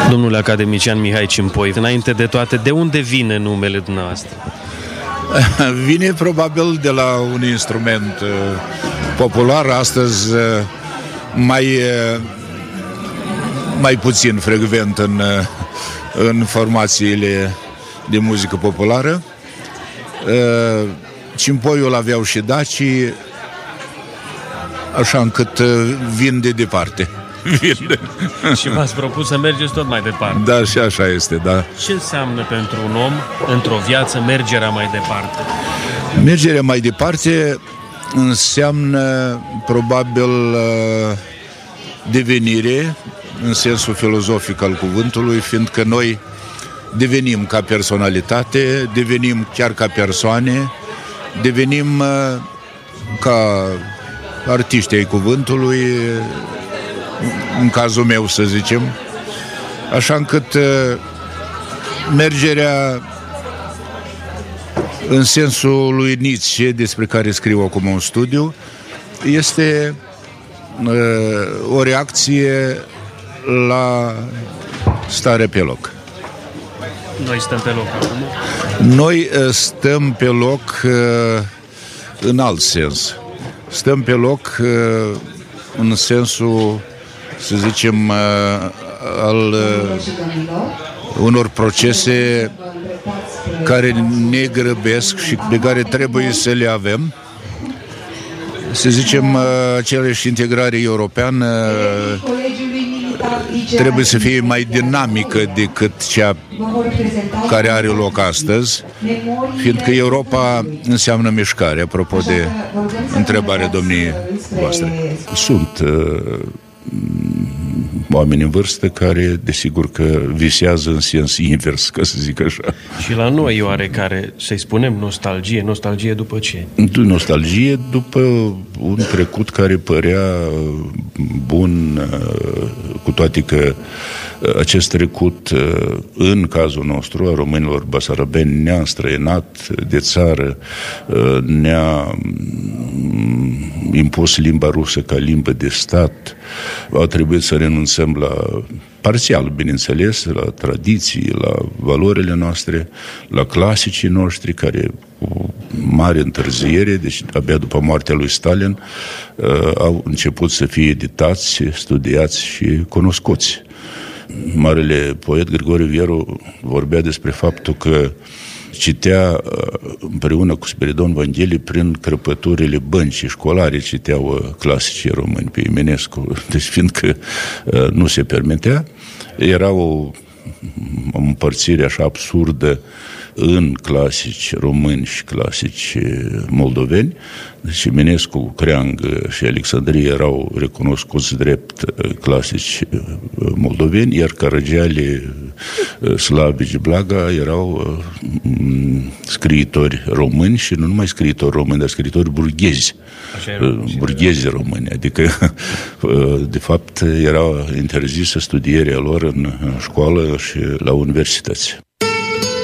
Domnule academician Mihai Cimpoi, înainte de toate, de unde vine numele dumneavoastră? Vine probabil de la un instrument popular, astăzi mai puțin frecvent în formațiile de muzică populară. Cimpoiul aveau și dacii, așa încât vin de departe. Și v-ați propus să mergeți tot mai departe. Da, și așa este, da. Ce înseamnă pentru un om, într-o viață, mergerea mai departe? Mergerea mai departe înseamnă probabil devenire, în sensul filozofic al cuvântului, fiindcă noi devenim ca personalitate, devenim chiar ca persoane, devenim ca artiști ai cuvântului, în cazul meu, să zicem, așa încât mergerea în sensul lui Nietzsche, despre care scriu acum un studiu, este o reacție la stare pe loc. Noi stăm pe loc acum? Noi stăm pe loc în alt sens. Stăm pe loc în sensul, să zicem, al unor procese care ne grăbesc și pe care trebuie să le avem. Să zicem, aceleași integrare europeană trebuie să fie mai dinamică decât cea care are loc astăzi, fiindcă Europa înseamnă mișcare, apropo de întrebarea domniei voastre. Sunt oameni în vârstă care, desigur că visează în sens invers, ca să zic așa. Și la noi, oarecare, să-i spunem nostalgie? Nostalgie după ce? Nostalgie după un trecut care părea bun, cu toate că acest trecut, în cazul nostru, a românilor basarabeni, ne-a înstrăinat de țară, ne-a impus limba rusă ca limbă de stat, a trebuit să renunțăm la, parțial, bineînțeles, la tradiții, la valorile noastre, la clasicii noștri, care cu mare întârziere, deci abia după moartea lui Stalin, au început să fie editați, studiați și cunoscuți. Marele poet Grigore Vieru vorbea despre faptul că citea împreună cu Spiridon Vangheli prin crăpăturile băncii școlare, citeau clasicii români pe Eminescu, deci fiindcă nu se permitea, era o împărțire așa absurdă în clasici români și clasici moldoveni. Deci Eminescu, Creangă și Alexandrie erau recunoscuți drept clasici moldoveni, iar Caragiale, Slavici, Blaga erau scriitori români și nu numai scriitori români, dar scriitori burghezi. Burghezi români, adică de fapt era interzisă studierea lor în școală și la universități.